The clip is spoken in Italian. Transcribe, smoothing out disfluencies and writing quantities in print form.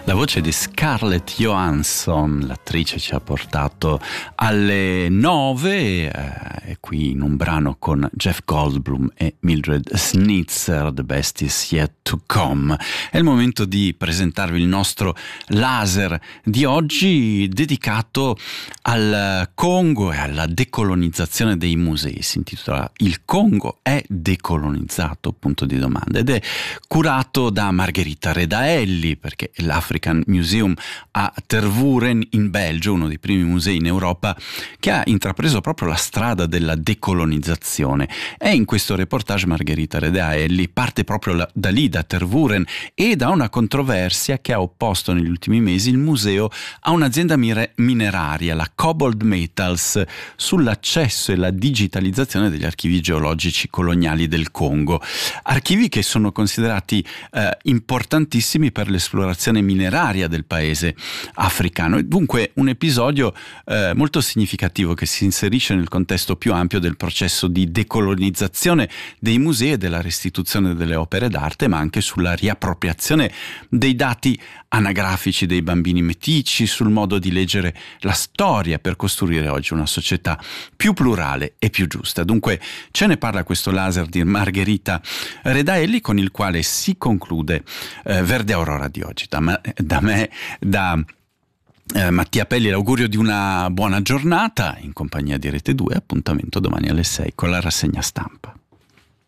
La voce di Scarlett Johansson, l'attrice, ci ha portato alle 9 e qui in un brano con Jeff Goldblum e Mildred Snitzer, The Best Is Yet To Come. È il momento di presentarvi il nostro laser di oggi dedicato al Congo e alla decolonizzazione dei musei. Si intitola "Il Congo è decolonizzato?" Punto di domanda, ed è curato da Margherita Redaelli, perché l'African Museum a Tervuren in Belgio, uno dei primi musei in Europa che ha intrapreso proprio la strada della decolonizzazione. E in questo reportage Margherita Redaelli parte proprio da lì, da Tervuren, e da una controversia che ha opposto negli ultimi mesi il museo a un'azienda mineraria, la Cobalt Metals, sull'accesso e la digitalizzazione degli archivi geologici coloniali del Congo. Archivi che sono considerati importantissimi per l'esplorazione mineraria del paese africano, e dunque un episodio molto significativo che si inserisce nel contesto più ampio del processo di decolonizzazione dei musei e della restituzione delle opere d'arte, ma anche sulla riappropriazione dei dati anagrafici dei bambini meticci, sul modo di leggere la storia per costruire oggi una società più plurale e più giusta. Dunque ce ne parla questo laser di Margherita Redaelli, con il quale si conclude Verde Aurora di oggi. Da Mattia Pelli l'augurio di una buona giornata in compagnia di Rete 2. Appuntamento domani alle 6 con la rassegna stampa.